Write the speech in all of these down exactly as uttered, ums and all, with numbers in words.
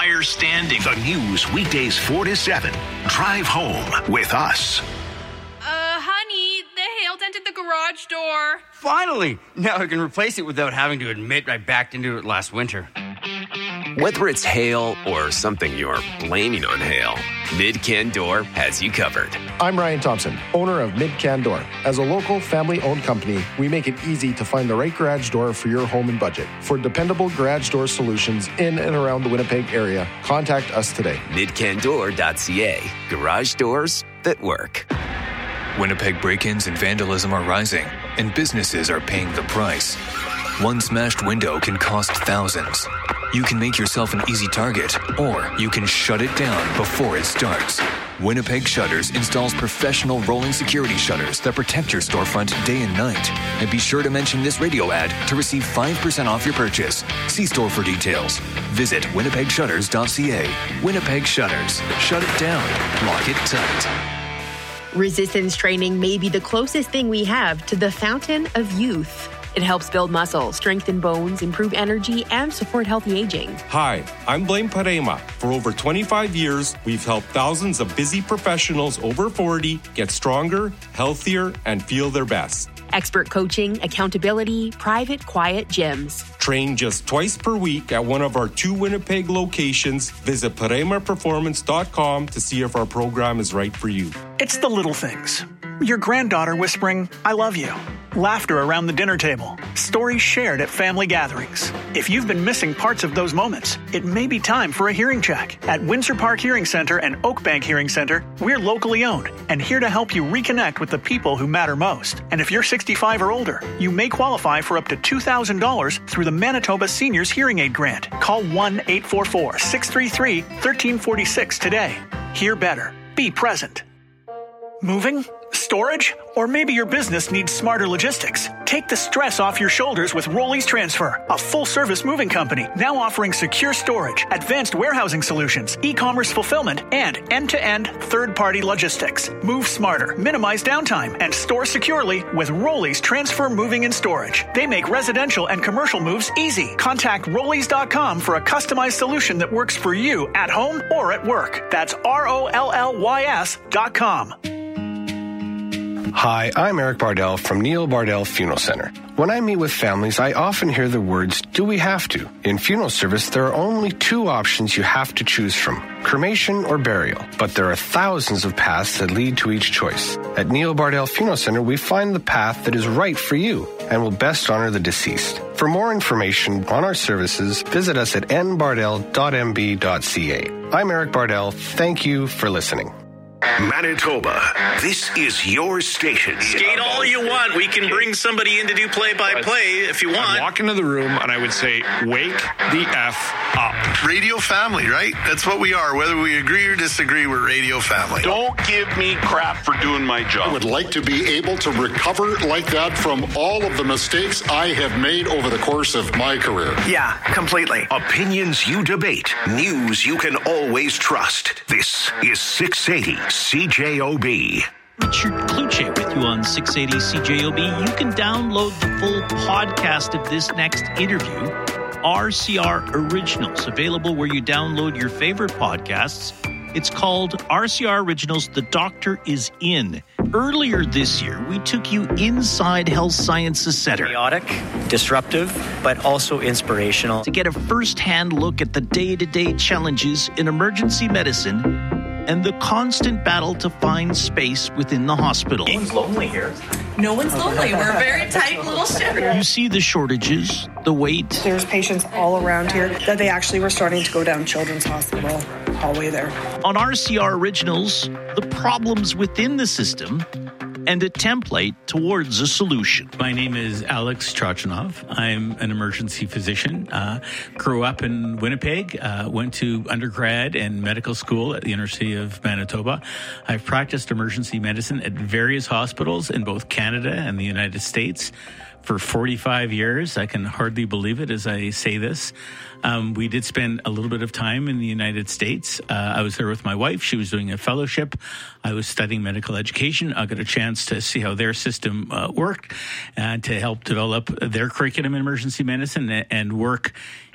higher standing. The news weekdays four to seven. Drive home with us. Uh, honey, the hail dented the garage door. Finally! Now I can replace it without having to admit I backed into it last winter. Whether it's hail or something you're blaming on hail, Mid-Can Door has you covered. I'm Ryan Thompson, owner of Mid-Can Door. As a local, family-owned company, we make it easy to find the right garage door for your home and budget. For dependable garage door solutions in and around the Winnipeg area, contact us today. mid can door dot c a. Garage doors that work. Winnipeg break-ins and vandalism are rising, and businesses are paying the price. One smashed window can cost thousands. You can make yourself an easy target, or you can shut it down before it starts. Winnipeg Shutters installs professional rolling security shutters that protect your storefront day and night. And be sure to mention this radio ad to receive five percent off your purchase. See store for details. Visit winnipeg shutters dot c a. Winnipeg Shutters. Shut it down. Lock it tight. Resistance training may be the closest thing we have to the fountain of youth. It helps build muscle, strengthen bones, improve energy, and support healthy aging. Hi, I'm Blaine Parema. For over twenty-five years, we've helped thousands of busy professionals over forty get stronger, healthier, and feel their best. Expert coaching, accountability, private, quiet gyms. Train just twice per week at one of our two Winnipeg locations. Visit parema performance dot com to see if our program is right for you. It's the little things. Your granddaughter whispering, "I love you." Laughter around the dinner table. Stories shared at family gatherings. If you've been missing parts of those moments, it may be time for a hearing check. At Windsor Park Hearing Center and Oakbank Hearing Center, we're locally owned and here to help you reconnect with the people who matter most. And if you're sixty-five or older, you may qualify for up to two thousand dollars through the Manitoba Seniors Hearing Aid Grant. Call one eight four four, six three three, one three four six today. Hear better. Be present. Moving? Storage? Or maybe your business needs smarter logistics. Take the stress off your shoulders with Rollies Transfer, a full-service moving company now offering secure storage, advanced warehousing solutions, e-commerce fulfillment, and end-to-end third-party logistics. Move smarter, minimize downtime, and store securely with Rollies Transfer Moving and Storage. They make residential and commercial moves easy. Contact rollies dot com for a customized solution that works for you at home or at work. That's R O L L Y S dot com. Hi, I'm Eric Bardell from Neil Bardell Funeral Center. When I meet with families, I often hear the words, "Do we have to?" In funeral service, there are only two options you have to choose from, cremation or burial. But there are thousands of paths that lead to each choice. At Neil Bardell Funeral Center, we find the path that is right for you and will best honor the deceased. For more information on our services, visit us at n bardell dot m b dot c a. I'm Eric Bardell. Thank you for listening. Manitoba, this is your station. Skate all you want. We can bring somebody in to do play-by-play if you want. I'd walk into the room and I would say, wake the F up. Radio family, right? That's what we are. Whether we agree or disagree, we're radio family. Don't give me crap for doing my job. I would like to be able to recover like that from all of the mistakes I have made over the course of my career. Yeah, completely. Opinions you debate. News you can always trust. This is six eighty C J O B. Richard Kluche with you on six eighty C J O B. You can download the full podcast of this next interview, R C R Originals, available where you download your favorite podcasts. It's called R C R Originals, The Doctor is In. Earlier this year, we took you inside Health Sciences Center. Chaotic, disruptive, but also inspirational. To get a first-hand look at the day-to-day challenges in emergency medicine and the constant battle to find space within the hospital. No one's lonely here. No one's lonely. We're a very tight little ship. You see the shortages, the wait. There's patients all around here that they actually were starting to go down Children's Hospital hallway there. On R C R Originals, the problems within the system and a template towards a solution. My name is Alex Trochanov. I'm an emergency physician. Uh, grew up in Winnipeg, uh, went to undergrad and medical school at the University of Manitoba. I've practiced emergency medicine at various hospitals in both Canada and the United States for forty-five years. I can hardly believe it as I say this. Um, we did spend a little bit of time in the United States. Uh, I was there with my wife. She was doing a fellowship. I was studying medical education. I got a chance to see how their system uh, worked and to help develop their curriculum in emergency medicine and work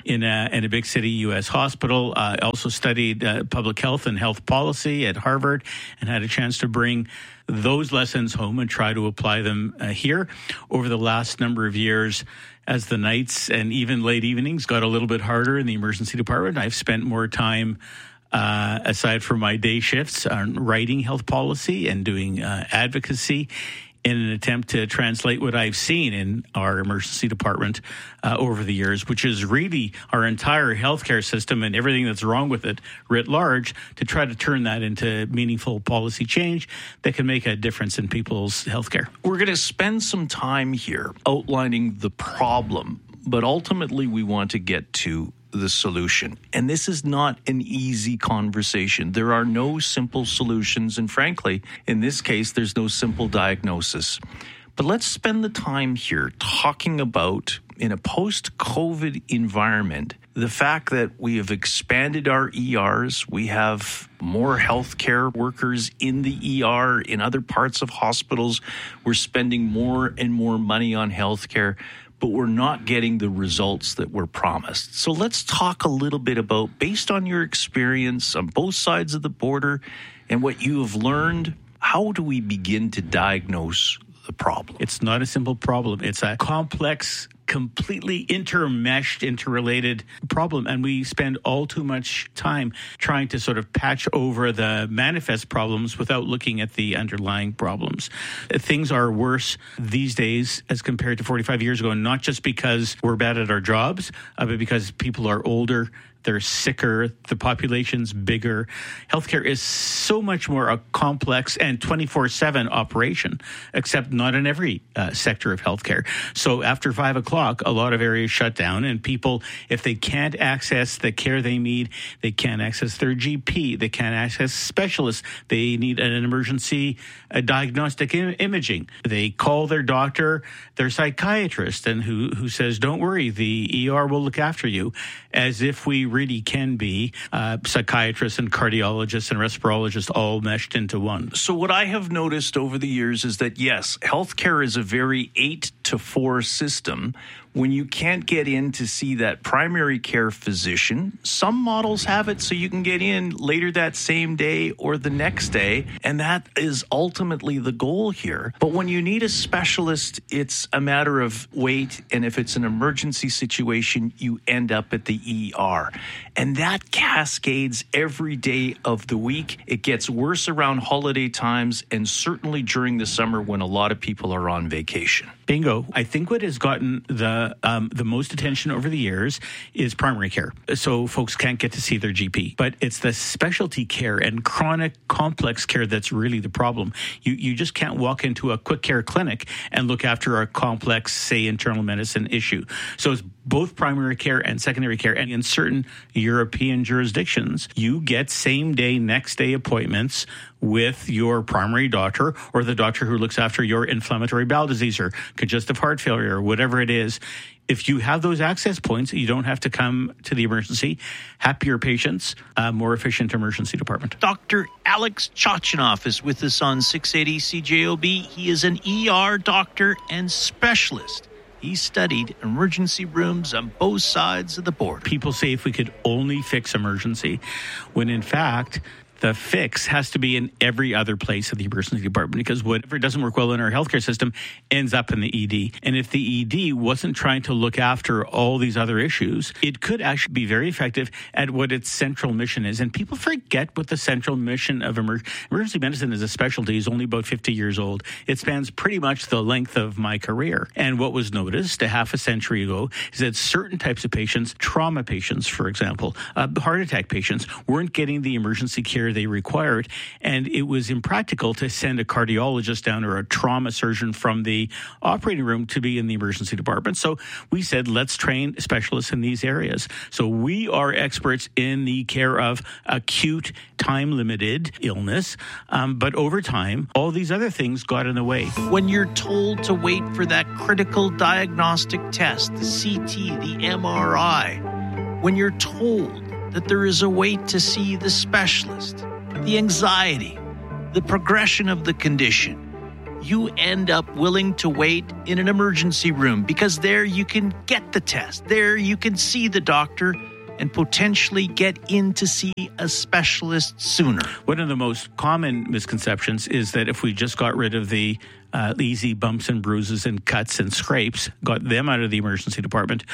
in a, in a big city U S hospital. I uh, also studied uh, public health and health policy at Harvard and had a chance to bring those lessons home and try to apply them uh, here. Over the last number of years, as the nights and even late evenings got a little bit harder in the emergency department, I've spent more time Uh, aside from my day shifts, on writing health policy and doing uh, advocacy in an attempt to translate what I've seen in our emergency department uh, over the years, which is really our entire healthcare system and everything that's wrong with it writ large, to try to turn that into meaningful policy change that can make a difference in people's healthcare. We're going to spend some time here outlining the problem, but ultimately we want to get to the solution. And this is not an easy conversation. There are no simple solutions. And frankly, in this case, there's no simple diagnosis. But let's spend the time here talking about, in a post-COVID environment, the fact that we have expanded our E Rs. We have more healthcare workers in the E R. In other parts of hospitals, we're spending more and more money on healthcare, but we're not getting the results that were promised. So let's talk a little bit about, based on your experience on both sides of the border and what you have learned, how do we begin to diagnose the problem? It's not a simple problem. It's a complex, completely intermeshed, interrelated problem. And we spend all too much time trying to sort of patch over the manifest problems without looking at the underlying problems. Things are worse these days as compared to forty-five years ago, not just because we're bad at our jobs, uh, but because people are older, they're sicker, the population's bigger. Healthcare is so much more a complex and twenty-four seven operation, except not in every uh, sector of healthcare. So after five o'clock, a lot of areas shut down, and people, if they can't access the care they need, they can't access their G P, they can't access specialists, they need an emergency a diagnostic im- imaging. They call their doctor, their psychiatrist, and who, who says, don't worry, the E R will look after you, as if we really can be uh, psychiatrists and cardiologists and respirologists all meshed into one. So what I have noticed over the years is that, yes, healthcare is a very eight to four system. When you can't get in to see that primary care physician, some models have it so you can get in later that same day or the next day, and that is ultimately the goal here. But when you need a specialist, it's a matter of wait, and if it's an emergency situation, you end up at the E R. And that cascades every day of the week. It gets worse around holiday times, and certainly during the summer when a lot of people are on vacation. Bingo. I think what has gotten the um, the most attention over the years is primary care. So folks can't get to see their G P. But it's the specialty care and chronic complex care that's really the problem. You you just can't walk into a quick care clinic and look after a complex, say, internal medicine issue. So it's both primary care and secondary care. And in certain European jurisdictions, you get same-day, next-day appointments with your primary doctor or the doctor who looks after your inflammatory bowel disease or congestive heart failure or whatever it is. If you have those access points, you don't have to come to the emergency. Happier patients, a more efficient emergency department. Doctor Alex Chochinov is with us on six eighty C J O B. He is an E R doctor and specialist. He studied emergency rooms on both sides of the border. People say if we could only fix emergency, when in fact, the fix has to be in every other place of the emergency department, because whatever doesn't work well in our healthcare system ends up in the E D. And if the E D wasn't trying to look after all these other issues, it could actually be very effective at what its central mission is. And people forget what the central mission of emer- emergency medicine as a specialty is only about fifty years old. It spans pretty much the length of my career. And what was noticed a half a century ago is that certain types of patients, trauma patients, for example, uh, heart attack patients, weren't getting the emergency care they required, and it was impractical to send a cardiologist down or a trauma surgeon from the operating room to be in the emergency department. So we said, let's train specialists in these areas. So we are experts in the care of acute, time-limited illness, um, but over time, all these other things got in the way. When you're told to wait for that critical diagnostic test, the C T, the M R I, when you're told that there is a wait to see the specialist, the anxiety, the progression of the condition, you end up willing to wait in an emergency room because there you can get the test. There you can see the doctor and potentially get in to see a specialist sooner. One of the most common misconceptions is that if we just got rid of the uh, easy bumps and bruises and cuts and scrapes, got them out of the emergency department,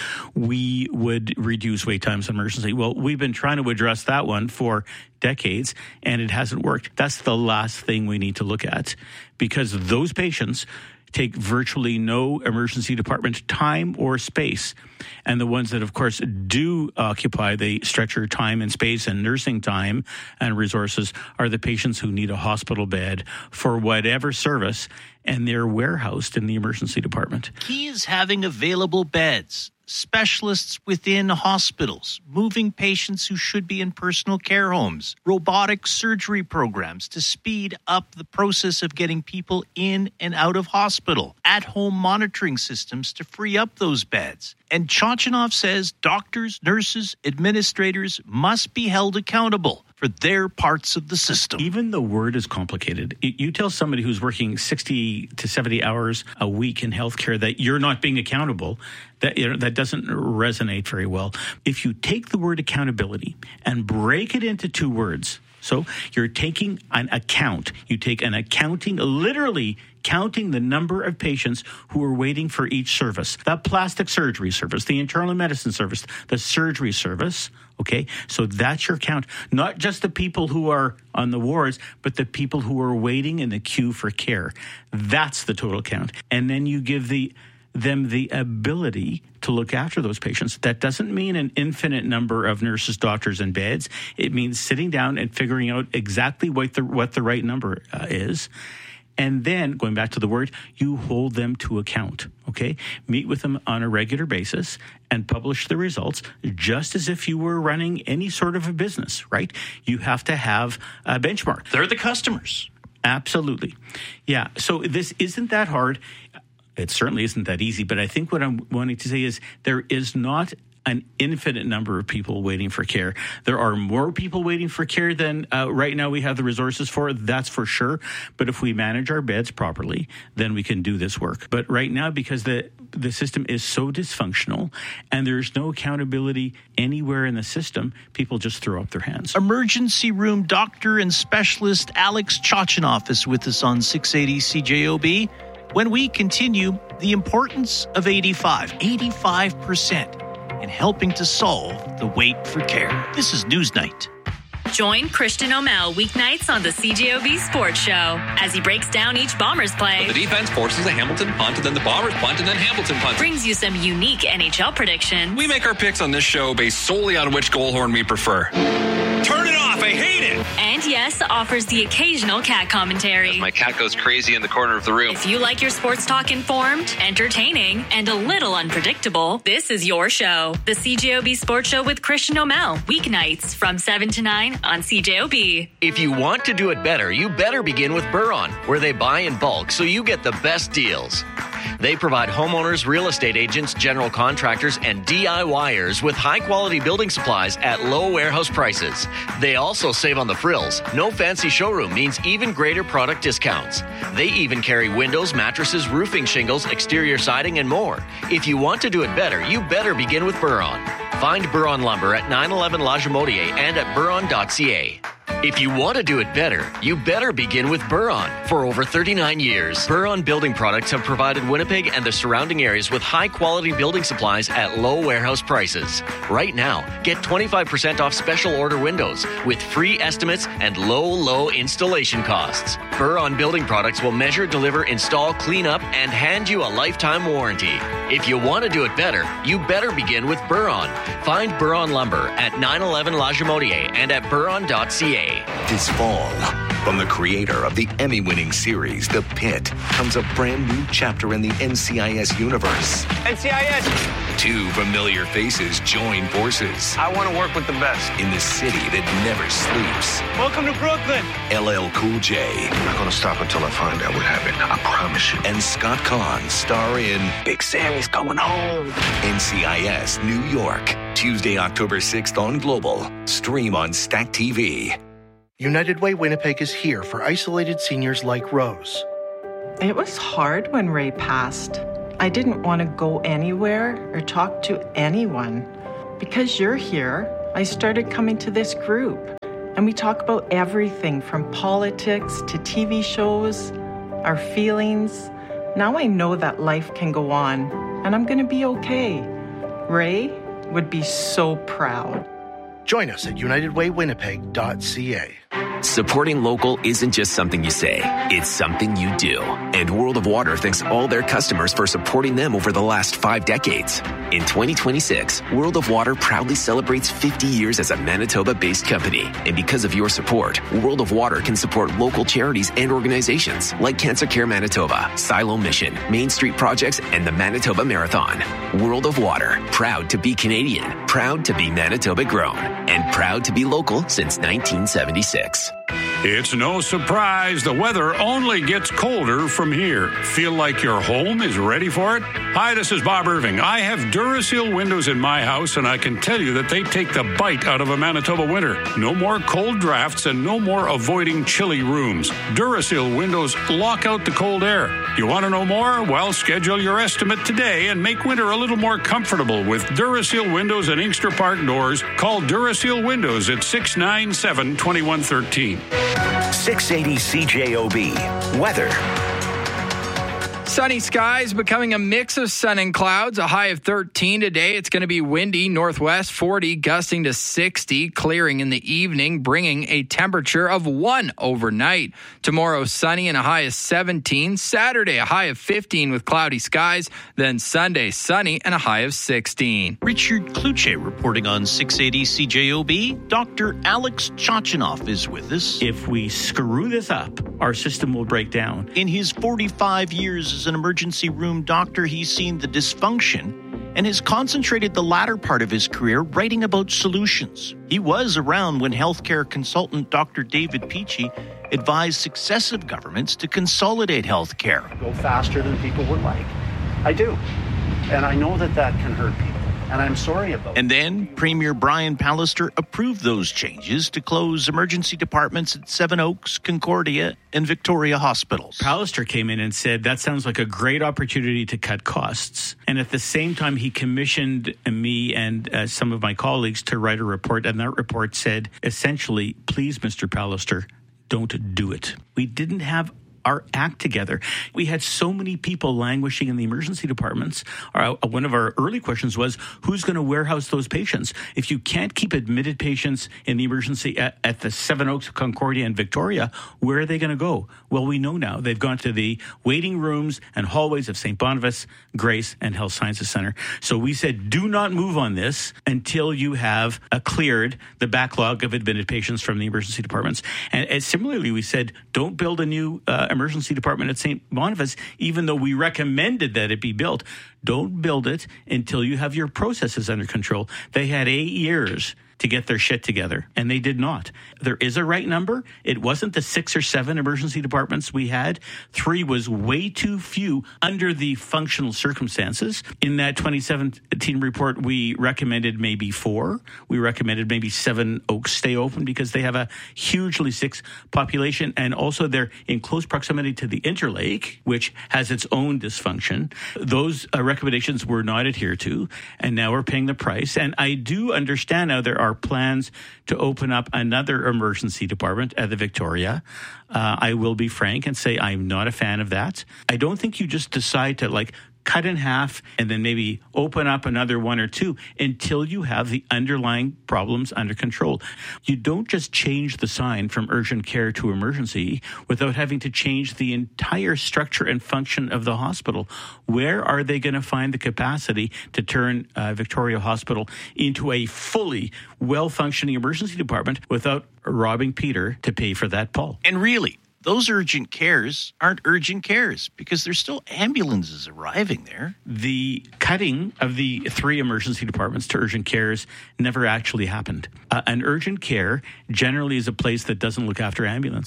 we would reduce wait times in emergency. Well, we've been trying to address that one for decades, and it hasn't worked. That's the last thing we need to look at, because those patients take virtually no emergency department time or space. And the ones that, of course, do occupy the stretcher time and space and nursing time and resources are the patients who need a hospital bed for whatever service, and they're warehoused in the emergency department. Key is having available beds, specialists within hospitals, moving patients who should be in personal care homes, robotic surgery programs to speed up the process of getting people in and out of hospital, at-home monitoring systems to free up those beds. And Chochinov says doctors, nurses, administrators must be held accountable for their parts of the system. Even the word is complicated. You tell somebody who's working sixty to seventy hours a week in healthcare that you're not being accountable, that you know, that doesn't resonate very well. If you take the word accountability and break it into two words, so you're taking an account, you take an accounting, literally counting the number of patients who are waiting for each service, that plastic surgery service, the internal medicine service, the surgery service, okay? So that's your count. Not just the people who are on the wards, but the people who are waiting in the queue for care. That's the total count. And then you give the them the ability to look after those patients. That doesn't mean an infinite number of nurses, doctors, and beds. It means sitting down and figuring out exactly what the what the right number uh, is. And then, going back to the word, you hold them to account, okay? Meet with them on a regular basis and publish the results just as if you were running any sort of a business, right? You have to have a benchmark. They're the customers. Absolutely. Yeah, so this isn't that hard. It certainly isn't that easy, but I think what I'm wanting to say is there is not an infinite number of people waiting for care. There are more people waiting for care than uh, right now we have the resources for, that's for sure. But if we manage our beds properly, then we can do this work. But right now, because the the system is so dysfunctional and there's no accountability anywhere in the system, people just throw up their hands. Emergency room doctor and specialist Alex Chochinov is with us on six eighty C J O B. When we continue, the importance of eighty-five, eighty-five percent in helping to solve the wait for care. This is Newsnight. Join Christian O'Mell weeknights on the C J O B Sports Show as he breaks down each Bombers play. The defense forces a Hamilton punt, and then the Bombers punt, and then Hamilton punt. Brings you some unique N H L predictions. We make our picks on this show based solely on which goal horn we prefer. Turn it off! I hate it! And yes, offers the occasional cat commentary. My cat goes crazy in the corner of the room. If you like your sports talk informed, entertaining, and a little unpredictable, this is your show. The C J O B Sports Show with Christian O'Mell. Weeknights from seven to nine on C J O B. If you want to do it better, you better begin with Buron, where they buy in bulk so you get the best deals. They provide homeowners, real estate agents, general contractors, and DIYers with high-quality building supplies at low warehouse prices. They also save on the frills. No fancy showroom means even greater product discounts. They even carry windows, mattresses, roofing shingles, exterior siding, and more. If you want to do it better, you better begin with Buron. Find Buron Lumber at nine eleven La Jamodier and at buron dot c a. If you want to do it better, you better begin with Buron. For over thirty-nine years, Buron Building Products have provided Winnipeg and the surrounding areas with high-quality building supplies at low warehouse prices. Right now, get twenty-five percent off special order windows with free estimates and low, low installation costs. Buron Building Products will measure, deliver, install, clean up, and hand you a lifetime warranty. If you want to do it better, you better begin with Buron. Find Buron Lumber at nine eleven La Jamodier and at buron dot c a. This fall, from the creator of the Emmy-winning series The Pit, comes a brand new chapter in the N C I S universe. N C I S! Two familiar faces join forces. I want to work with the best. In the city that never sleeps. Welcome to Brooklyn. L L Cool J. I'm not going to stop until I find out what happened. I promise you. And Scott Conn star in Big Sammy's Coming Home. N C I S New York. Tuesday, October sixth on Global. Stream on Stack T V. United Way Winnipeg is here for isolated seniors like Rose. It was hard when Ray passed. I didn't want to go anywhere or talk to anyone. Because you're here, I started coming to this group. And we talk about everything from politics to T V shows, our feelings. Now I know that life can go on, and I'm going to be okay. Ray would be so proud. Join us at united way winnipeg dot c a. Supporting local isn't just something you say, it's something you do. And World of Water thanks all their customers for supporting them over the last five decades. In twenty twenty-six, World of Water proudly celebrates fifty years as a Manitoba-based company. And because of your support, World of Water can support local charities and organizations like Cancer Care Manitoba, Silo Mission, Main Street Projects, and the Manitoba Marathon. World of Water, proud to be Canadian, proud to be Manitoba grown, and proud to be local since nineteen seventy-six. It's no surprise the weather only gets colder from here. Feel like your home is ready for it? Hi, this is Bob Irving. I have Duraseal windows in my house, and I can tell you that they take the bite out of a Manitoba winter. No more cold drafts and no more avoiding chilly rooms. Duraseal windows lock out the cold air. You want to know more? Well, schedule your estimate today and make winter a little more comfortable with Duraseal windows and Inkster Park doors. Call Duraseal Windows at six nine seven, two one one three. six eighty C J O B. Weather. Sunny skies becoming a mix of sun and clouds, a high of thirteen today. It's going to be windy, northwest forty, gusting to sixty, clearing in the evening, bringing a temperature of one overnight. Tomorrow, sunny and a high of seventeen. Saturday, a high of fifteen with cloudy skies. Then Sunday, sunny and a high of sixteen. Richard Kluche reporting on six eighty C J O B. Doctor Alex Chachinoff is with us. If we screw this up, our system will break down. In his forty-five years as an emergency room doctor, he's seen the dysfunction and has concentrated the latter part of his career writing about solutions. He was around when healthcare consultant Doctor David Peachy advised successive governments to consolidate healthcare. Go faster than people would like. I do. And I know that that can hurt people. And I'm sorry about it. And then Premier Brian Pallister approved those changes to close emergency departments at Seven Oaks, Concordia, and Victoria hospitals. Pallister came in and said, that sounds like a great opportunity to cut costs. And at the same time, he commissioned me and uh, some of my colleagues to write a report. And that report said, essentially, please, Mister Pallister, don't do it. We didn't have our act together. We had so many people languishing in the emergency departments. Our, one of our early questions was, who's going to warehouse those patients? If you can't keep admitted patients in the emergency at, at the Seven Oaks, Concordia, and Victoria, where are they going to go? Well, we know now. They've gone to the waiting rooms and hallways of Saint Boniface, Grace, and Health Sciences Center. So we said, do not move on this until you have uh, cleared the backlog of admitted patients from the emergency departments. And, and similarly, we said, don't build a new uh, emergency department at Saint Boniface, even though we recommended that it be built. Don't build it until you have your processes under control. They had eight years to get their shit together, and they did not. There is a right number. It wasn't the six or seven emergency departments we had. Three was way too few under the functional circumstances. In that twenty seventeen report, we recommended maybe four. We recommended maybe Seven Oaks stay open because they have a hugely sick population, and also they're in close proximity to the Interlake, which has its own dysfunction. Those uh, recommendations were not adhered to, and now we're paying the price. And I do understand now there are plans to open up another emergency department at the Victoria. Uh, I will be frank and say I'm not a fan of that. I don't think you just decide to like cut in half and then maybe open up another one or two until you have the underlying problems under control. You don't just change the sign from urgent care to emergency without having to change the entire structure and function of the hospital. Where are they going to find the capacity to turn uh, Victoria Hospital into a fully well-functioning emergency department without robbing Peter to pay for that, Paul? And really, those urgent cares aren't urgent cares because there's still ambulances arriving there. The cutting of the three emergency departments to urgent cares never actually happened. Uh, an urgent care generally is a place that doesn't look after ambulances.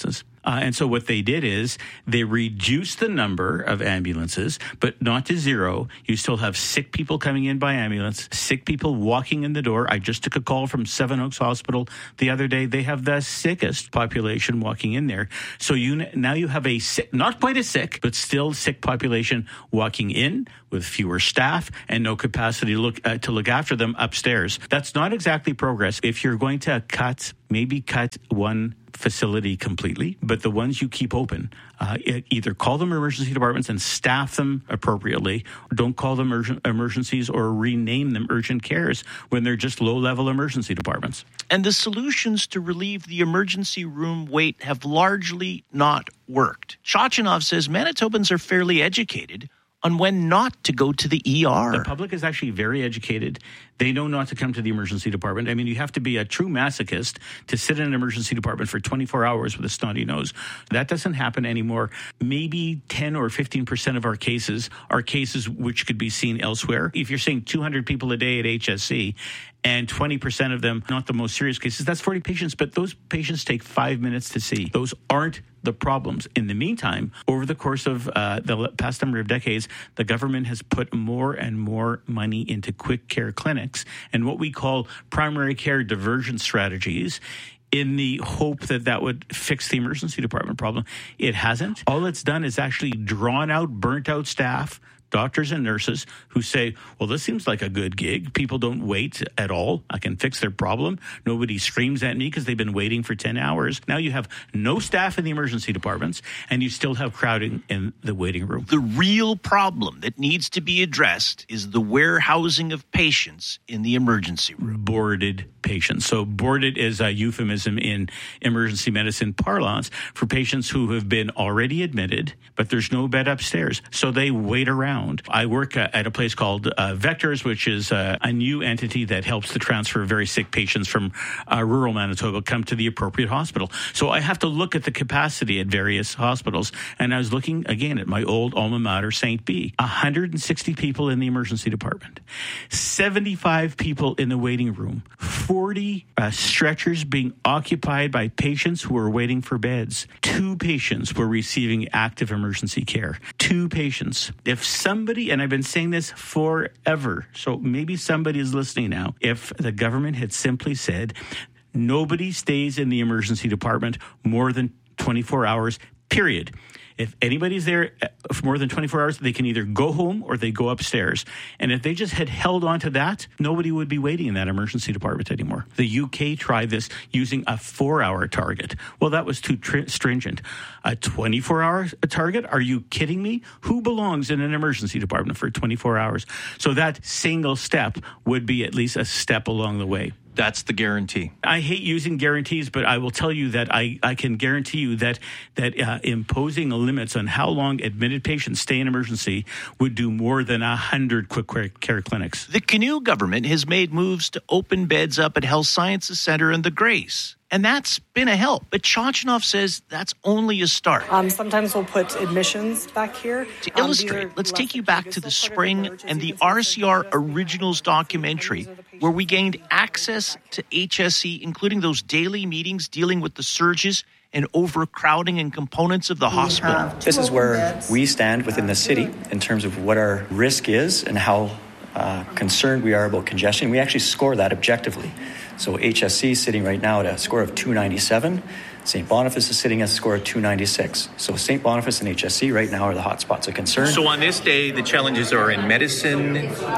Uh, and so what they did is they reduced the number of ambulances, but not to zero. You still have sick people coming in by ambulance, sick people walking in the door. I just took a call from Seven Oaks Hospital the other day. They have the sickest population walking in there. So you now you have a sick, not quite as sick, but still sick population walking in with fewer staff and no capacity to look uh, to look after them upstairs. That's not exactly progress. If you're going to cut, maybe cut one facility completely, but the ones you keep open, uh, either call them emergency departments and staff them appropriately. Don't call them urgent emergencies or rename them urgent cares when they're just low-level emergency departments. And the solutions to relieve the emergency room wait have largely not worked. Chochinov says Manitobans are fairly educated on when not to go to the E R. The public is actually very educated. They know not to come to the emergency department. I mean, you have to be a true masochist to sit in an emergency department for twenty-four hours with a snotty nose. That doesn't happen anymore. Maybe ten or fifteen percent of our cases are cases which could be seen elsewhere. If you're seeing two hundred people a day at H S C and twenty percent of them, not the most serious cases, that's forty patients, but those patients take five minutes to see. Those aren't the problems. In the meantime, over the course of uh, the past number of decades, the government has put more and more money into quick care clinics and what we call primary care diversion strategies in the hope that that would fix the emergency department problem. It hasn't. All it's done is actually drawn out, burnt out staff, doctors and nurses who say, well, this seems like a good gig. People don't wait at all. I can fix their problem. Nobody screams at me because they've been waiting for ten hours. Now you have no staff in the emergency departments and you still have crowding in the waiting room. The real problem that needs to be addressed is the warehousing of patients in the emergency room. Boarded patients. So boarded is a euphemism in emergency medicine parlance for patients who have been already admitted, but there's no bed upstairs. So they wait around. I work uh, at a place called uh, Vectors, which is uh, a new entity that helps to transfer very sick patients from uh, rural Manitoba come to the appropriate hospital. So I have to look at the capacity at various hospitals. And I was looking, again, at my old alma mater, Saint B. one hundred sixty people in the emergency department, seventy-five people in the waiting room, forty uh, stretchers being occupied by patients who were waiting for beds. Two patients were receiving active emergency care. Two patients. If some Somebody, and I've been saying this forever, so maybe somebody is listening now. If the government had simply said, nobody stays in the emergency department more than twenty-four hours, period. If anybody's there for more than twenty-four hours, they can either go home or they go upstairs. And if they just had held on to that, nobody would be waiting in that emergency department anymore. The U K tried this using a four-hour target. Well, that was too tr- stringent. A twenty-four hour target? Are you kidding me? Who belongs in an emergency department for twenty-four hours? So that single step would be at least a step along the way. That's the guarantee. I hate using guarantees, but I will tell you that I, I can guarantee you that that uh, imposing limits on how long admitted patients stay in emergency would do more than one hundred quick care clinics. The Canoe government has made moves to open beds up at Health Sciences Centre and the Grace. And that's been a help. But Chochinov says that's only a start. Um, sometimes we'll put admissions back here. To um, illustrate, let's take you back to the spring and the R C R Originals documentary, where we gained access to H S C, including those daily meetings dealing with the surges and overcrowding and components of the hospital. This is where we stand within the city in terms of what our risk is and how uh, concerned we are about congestion. We actually score that objectively. So H S C is sitting right now at a score of two ninety-seven. Saint Boniface is sitting at a score of two ninety-six. So Saint Boniface and H S C right now are the hotspots of concern. So on this day, the challenges are in medicine?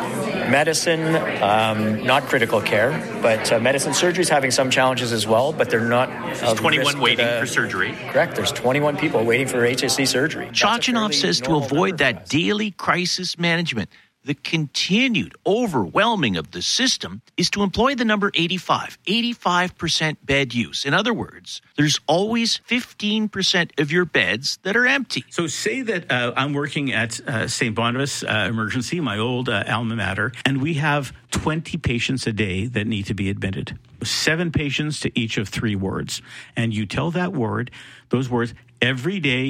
Medicine, um, not critical care, but uh, medicine surgery is having some challenges as well, but they're not... There's twenty-one waiting the, for surgery. Correct. There's twenty-one people waiting for H S C surgery. Chochinov says to avoid that daily crisis management, the continued overwhelming of the system is to employ the number eighty-five, eighty-five percent bed use. In other words, there's always fifteen percent of your beds that are empty. So say that uh, I'm working at uh, Saint Boniface uh, Emergency, my old uh, alma mater, and we have twenty patients a day that need to be admitted. Seven patients to each of three wards. And you tell that ward, those wards, every day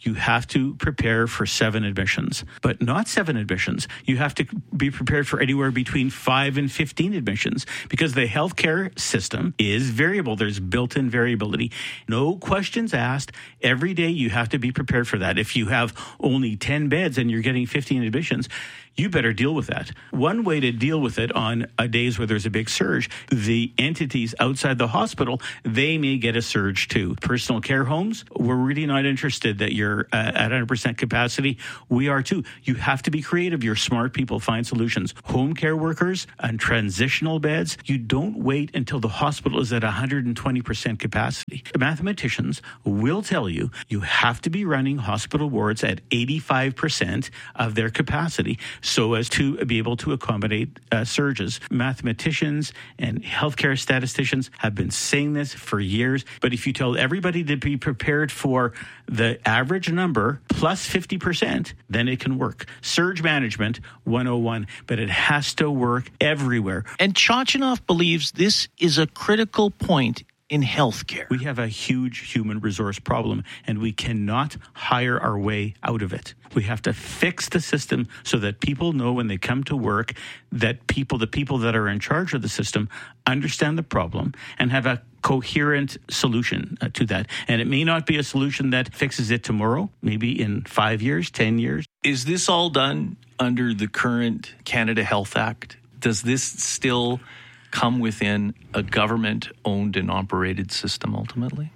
you have to prepare for seven admissions, but not seven admissions. You have to be prepared for anywhere between five and fifteen admissions because the healthcare system is variable. There's built-in variability. No questions asked. Every day you have to be prepared for that. If you have only ten beds and you're getting fifteen admissions, you better deal with that. One way to deal with it on uh, days where there's a big surge, the entities outside the hospital, they may get a surge too. Personal care homes, we're really not interested that you're uh, at one hundred percent capacity. We are too. You have to be creative. You're smart people. Find solutions. Home care workers and transitional beds, you don't wait until the hospital is at one hundred twenty percent capacity. Mathematicians will tell you you have to be running hospital wards at eighty-five percent of their capacity so as to be able to accommodate uh, surges. Mathematicians and healthcare statisticians have been saying this for years, but if you tell everybody to be prepared for the average number plus fifty percent, then it can work. Surge management one oh one, but it has to work everywhere. And Chochinov believes this is a critical point in healthcare. We have a huge human resource problem, and we cannot hire our way out of it. We have to fix the system so that people know when they come to work that people, the people that are in charge of the system, understand the problem and have a coherent solution uh, to that. And it may not be a solution that fixes it tomorrow, maybe in five years, ten years. Is this all done under the current Canada Health Act? Does this still come within a government-owned and operated system ultimately?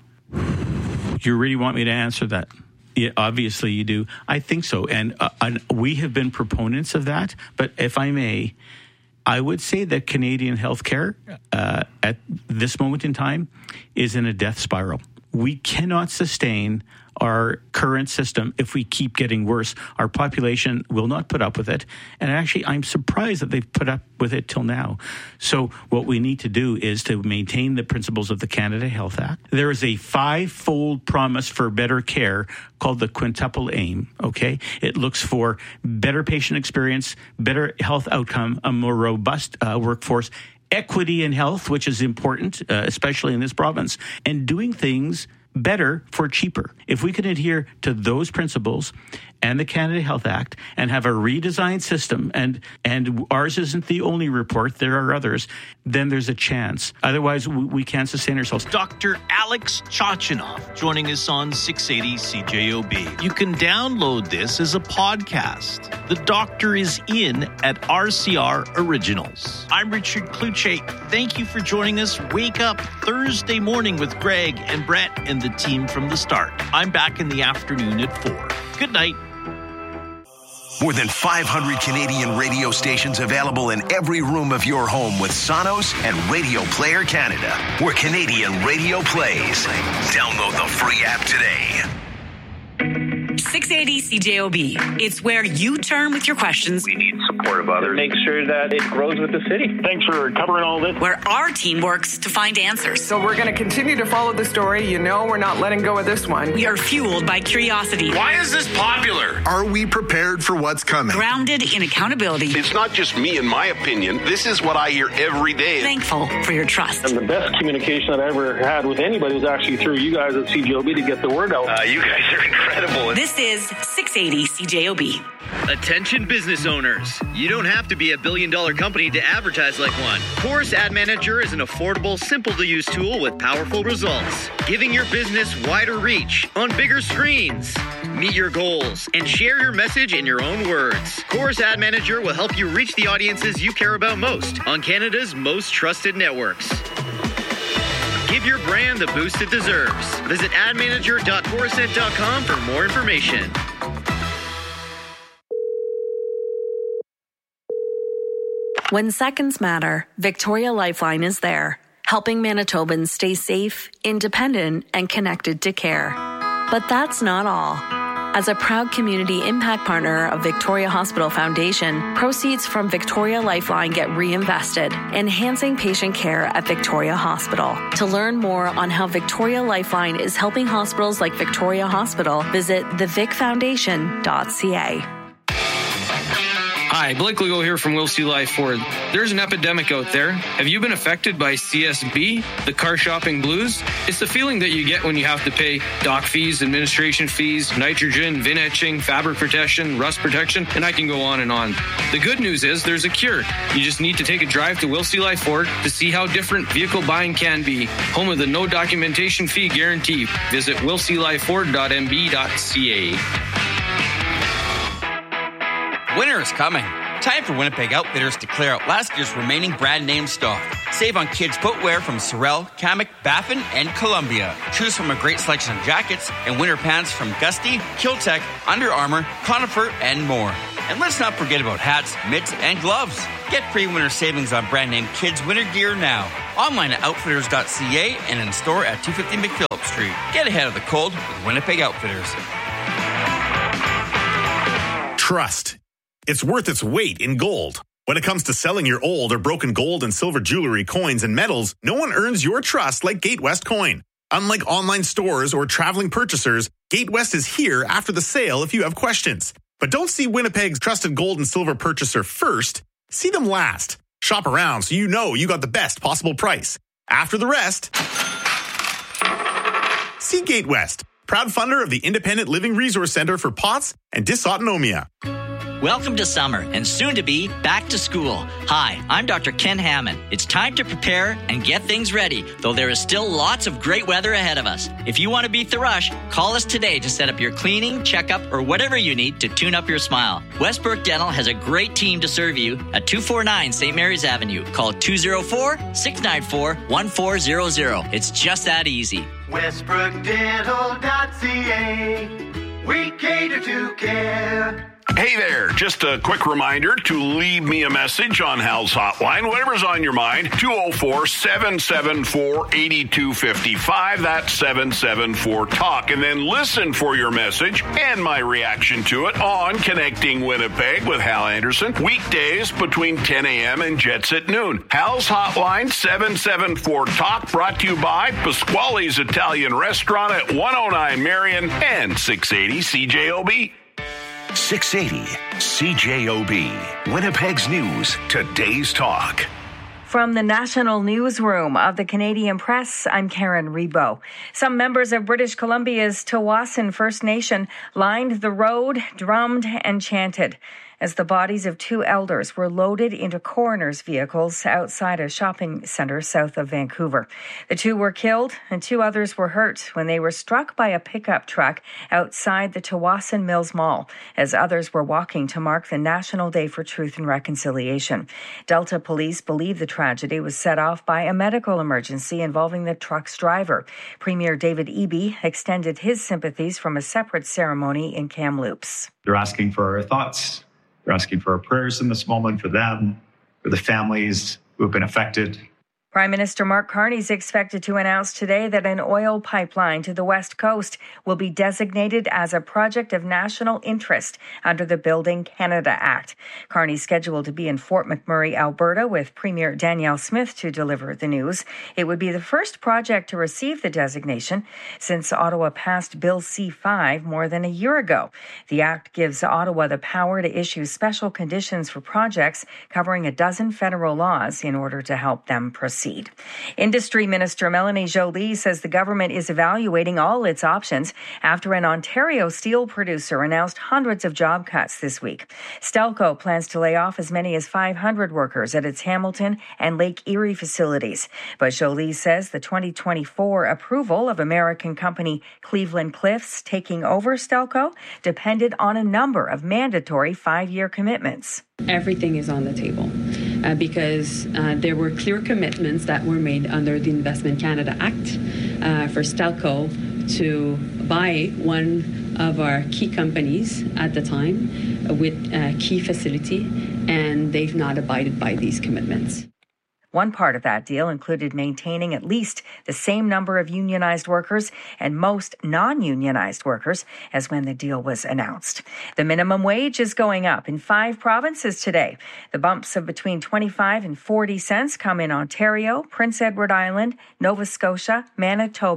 You really want me to answer that? Yeah, obviously you do. I think so. And, uh, and we have been proponents of that. But if I may, I would say that Canadian healthcare uh, at this moment in time is in a death spiral. We cannot sustain our current system if we keep getting worse. Our population will not put up with it. And actually, I'm surprised that they've put up with it till now. So what we need to do is to maintain the principles of the Canada Health Act. There is a five-fold promise for better care called the quintuple aim, okay? It looks for better patient experience, better health outcome, a more robust uh, workforce, equity in health, which is important, uh, especially in this province, and doing things better for cheaper. If we can adhere to those principles and the Canada Health Act and have a redesigned system, and and ours isn't the only report, there are others, then there's a chance. Otherwise, we, we can't sustain ourselves. Doctor Alex Chochinov joining us on six eighty C J O B. You can download this as a podcast. The doctor is in at R C R Originals. I'm Richard Kluche. Thank you for joining us. Wake up Thursday morning with Greg and Brett and the team from the start. I'm back in the afternoon at four. Good night. More than five hundred Canadian radio stations available in every room of your home with Sonos and Radio Player Canada, where Canadian radio plays. Download the free app today. six eighty C J O B. It's where you turn with your questions. We need support of others. Make sure that it grows with the city. Thanks for covering all this. Where our team works to find answers. So we're going to continue to follow the story. You know we're not letting go of this one. We are fueled by curiosity. Why is this popular? Are we prepared for what's coming? Grounded in accountability. It's not just me and my opinion. This is what I hear every day. Thankful for your trust. And the best communication that I ever had with anybody was actually through you guys at C J O B to get the word out. Uh, you guys are incredible. This is six eighty C J O B. Attention business owners. You don't have to be a billion dollar company to advertise like one. Chorus Ad Manager is an affordable, simple to use tool with powerful results, giving your business wider reach on bigger screens. Meet your goals and share your message in your own words. Chorus Ad Manager will help you reach the audiences you care about most on Canada's most trusted networks. Give your brand the boost it deserves. Visit ad manager dot chorusnet dot com for more information. When seconds matter, Victoria Lifeline is there, helping Manitobans stay safe, independent, and connected to care. But that's not all. As a proud community impact partner of Victoria Hospital Foundation, proceeds from Victoria Lifeline get reinvested, enhancing patient care at Victoria Hospital. To learn more on how Victoria Lifeline is helping hospitals like Victoria Hospital, visit the vic foundation dot c a. Hi, Blake Legault here from Will See Life Ford. There's an epidemic out there. Have you been affected by C S B, the car shopping blues? It's the feeling that you get when you have to pay dock fees, administration fees, nitrogen, vin etching, fabric protection, rust protection, and I can go on and on. The good news is there's a cure. You just need to take a drive to Will See Life Ford to see how different vehicle buying can be. Home of the no documentation fee guarantee. Visit will see life ford dot m b dot c a. Winter is coming. Time for Winnipeg Outfitters to clear out last year's remaining brand name stock. Save on kids' footwear from Sorel, Kamek, Baffin, and Columbia. Choose from a great selection of jackets and winter pants from Gusty, Kiltech, Under Armour, Conifer, and more. And let's not forget about hats, mitts, and gloves. Get pre-winter savings on brand name kids' winter gear now. Online at outfitters dot c a and in store at two fifty McPhillips Street. Get ahead of the cold with Winnipeg Outfitters. Trust. It's worth its weight in gold. When it comes to selling your old or broken gold and silver jewelry, coins, and metals, no one earns your trust like Gatewest Coin. Unlike online stores or traveling purchasers, Gatewest is here after the sale if you have questions. But don't see Winnipeg's trusted gold and silver purchaser first. See them last. Shop around so you know you got the best possible price. After the rest, see Gatewest, proud funder of the Independent Living Resource Center for P O T S and Dysautonomia. Welcome to summer and soon to be back to school. Hi, I'm Doctor Ken Hammond. It's time to prepare and get things ready, though there is still lots of great weather ahead of us. If you want to beat the rush, call us today to set up your cleaning, checkup, or whatever you need to tune up your smile. Westbrook Dental has a great team to serve you at two forty-nine Saint Mary's Avenue. Call two oh four, six nine four, one four zero zero. It's just that easy. westbrook dental dot c a. We cater to care. Hey there, just a quick reminder to leave me a message on Hal's Hotline, whatever's on your mind, two oh four, seven seven four, eight two five five, that's seven seven four, talk, and then listen for your message and my reaction to it on Connecting Winnipeg with Hal Anderson, weekdays between ten a.m. and Jets at noon. Hal's Hotline, seven seven four, talk, brought to you by Pasquale's Italian Restaurant at one oh nine Marion and six eighty C J O B. six eighty C J O B, Winnipeg's News, today's talk. From the National Newsroom of the Canadian Press, I'm Karen Rebo. Some members of British Columbia's Tsawwassen First Nation lined the road, drummed, and chanted as the bodies of two elders were loaded into coroner's vehicles outside a shopping centre south of Vancouver. The two were killed and two others were hurt when they were struck by a pickup truck outside the Tsawwassen Mills Mall as others were walking to mark the National Day for Truth and Reconciliation. Delta police believe the tragedy was set off by a medical emergency involving the truck's driver. Premier David Eby extended his sympathies from a separate ceremony in Kamloops. They're asking for our thoughts. We're asking for our prayers in this moment for them, for the families who have been affected. Prime Minister Mark Carney is expected to announce today that an oil pipeline to the West Coast will be designated as a project of national interest under the Building Canada Act. Carney's scheduled to be in Fort McMurray, Alberta, with Premier Danielle Smith to deliver the news. It would be the first project to receive the designation since Ottawa passed Bill C five more than a year ago. The act gives Ottawa the power to issue special conditions for projects covering a dozen federal laws in order to help them proceed. Industry Minister Melanie Joly says the government is evaluating all its options after an Ontario steel producer announced hundreds of job cuts this week. Stelco plans to lay off as many as five hundred workers at its Hamilton and Lake Erie facilities. But Joly says the twenty twenty-four approval of American company Cleveland Cliffs taking over Stelco depended on a number of mandatory five-year commitments. Everything is on the table uh, because uh, there were clear commitments that were made under the Investment Canada Act uh, for Stelco to buy one of our key companies at the time with a key facility, and they've not abided by these commitments. One part of that deal included maintaining at least the same number of unionized workers and most non-unionized workers as when the deal was announced. The minimum wage is going up in five provinces today. The bumps of between twenty-five and forty cents come in Ontario, Prince Edward Island, Nova Scotia, Manitoba,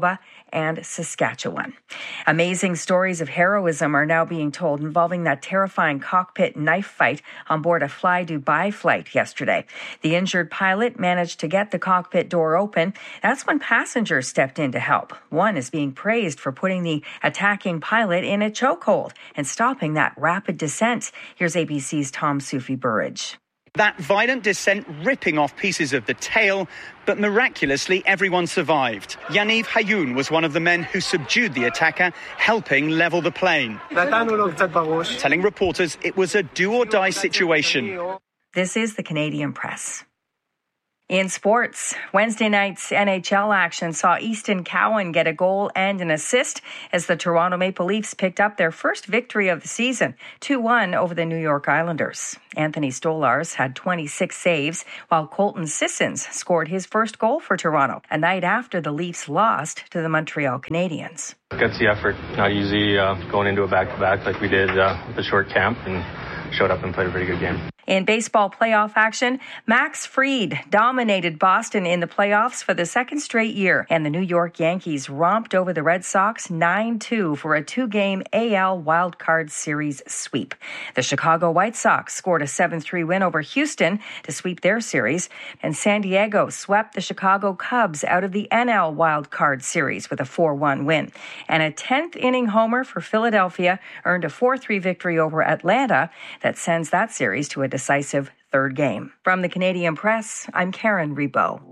and Saskatchewan. Amazing stories of heroism are now being told involving that terrifying cockpit knife fight on board a Fly Dubai flight yesterday. The injured pilot managed to get the cockpit door open. That's when passengers stepped in to help. One is being praised for putting the attacking pilot in a chokehold and stopping that rapid descent. Here's A B C's Tom Soufi-Burridge. That violent descent ripping off pieces of the tail, but miraculously everyone survived. Yaniv Hayoun was one of the men who subdued the attacker, helping level the plane. Telling reporters it was a do-or-die situation. This is the Canadian Press. In sports, Wednesday night's N H L action saw Easton Cowan get a goal and an assist as the Toronto Maple Leafs picked up their first victory of the season, two one over the New York Islanders. Anthony Stolarz had twenty-six saves, while Colton Sissons scored his first goal for Toronto, a night after the Leafs lost to the Montreal Canadiens. Gutsy effort, not easy uh, going into a back-to-back like we did uh, with the short camp, and showed up and played a pretty good game. In baseball playoff action, Max Fried dominated Boston in the playoffs for the second straight year, and the New York Yankees romped over the Red Sox nine two for a two-game A L Wildcard Series sweep. The Chicago White Sox scored a seven three win over Houston to sweep their series, and San Diego swept the Chicago Cubs out of the N L Wildcard Series with a four one win. And a tenth-inning homer for Philadelphia earned a four three victory over Atlanta that sends that series to a decisive third game. From the Canadian Press, I'm Karen Rebo.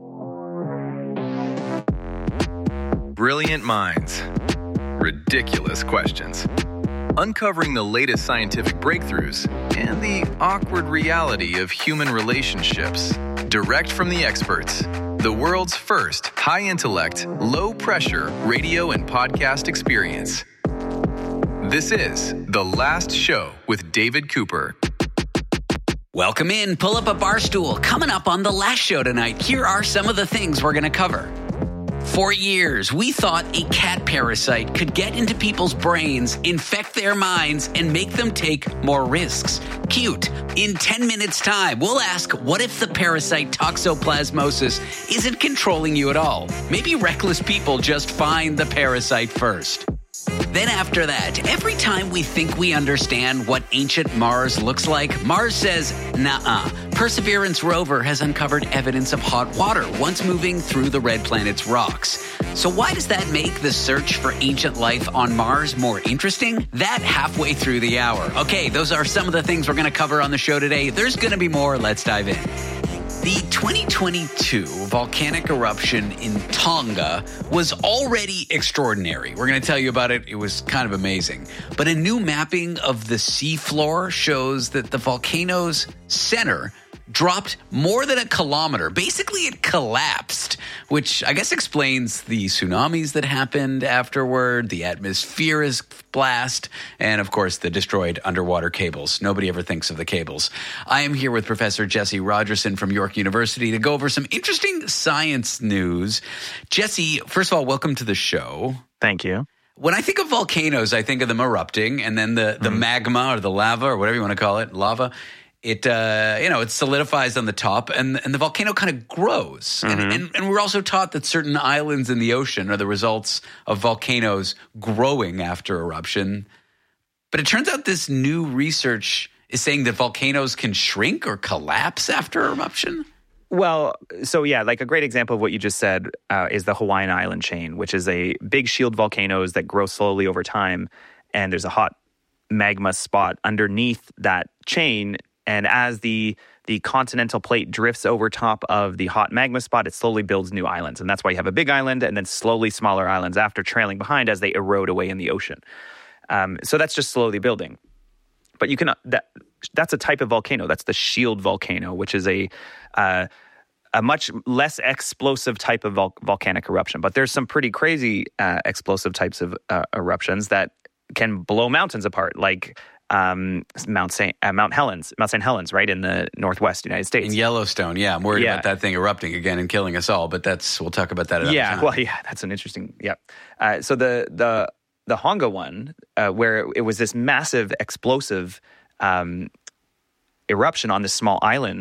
Brilliant minds. Ridiculous questions. Uncovering the latest scientific breakthroughs and the awkward reality of human relationships. Direct from the experts. The world's first high-intellect, low-pressure radio and podcast experience. This is The Last Show with David Cooper. Welcome in. Pull up a bar stool. Coming up on The Last Show tonight, here are some of the things we're going to cover. For years, we thought a cat parasite could get into people's brains, infect their minds, and make them take more risks. Cute. In ten minutes' time, we'll ask, what if the parasite toxoplasmosis isn't controlling you at all? Maybe reckless people just find the parasite first. Then after that, every time we think we understand what ancient Mars looks like, Mars says, nah-uh. Perseverance rover has uncovered evidence of hot water once moving through the red planet's rocks. So why does that make the search for ancient life on Mars more interesting? That halfway through the hour. Okay, those are some of the things we're going to cover on the show today. There's going to be more. Let's dive in. The twenty twenty-two volcanic eruption in Tonga was already extraordinary. We're going to tell you about it. It was kind of amazing. But a new mapping of the seafloor shows that the volcano's center dropped more than a kilometer. Basically, it collapsed, which I guess explains the tsunamis that happened afterward, the atmospheric blast, and of course, the destroyed underwater cables. Nobody ever thinks of the cables. I am here with Professor Jesse Rogerson from York University to go over some interesting science news. Jesse, first of all, welcome to the show. Thank you. When I think of volcanoes, I think of them erupting, and then the, the mm. magma or the lava or whatever you want to call it, lava, It, uh, you know, it solidifies on the top and, and the volcano kind of grows. Mm-hmm. And, and, and we're also taught that certain islands in the ocean are the results of volcanoes growing after eruption. But it turns out this new research is saying that volcanoes can shrink or collapse after eruption. Well, so yeah, like a great example of what you just said uh, is the Hawaiian Island chain, which is a big shield volcanoes that grow slowly over time. And there's a hot magma spot underneath that chain. And as the the continental plate drifts over top of the hot magma spot, it slowly builds new islands. And that's why you have a big island and then slowly smaller islands after trailing behind as they erode away in the ocean. Um, so that's just slowly building. But you can that that's a type of volcano. That's the shield volcano, which is a uh, a much less explosive type of vol- volcanic eruption. But there's some pretty crazy uh, explosive types of uh, eruptions that can blow mountains apart, like Um, Mount Saint uh, Mount Helens, Mount Saint Helens, right in the Northwest United States. In Yellowstone, yeah. I'm worried yeah. about that thing erupting again and killing us all, but that's we'll talk about that another yeah, time. Well, yeah, that's an interesting. Yeah. Uh, so the the the Honga one, uh, where it was this massive explosive um, eruption on this small island,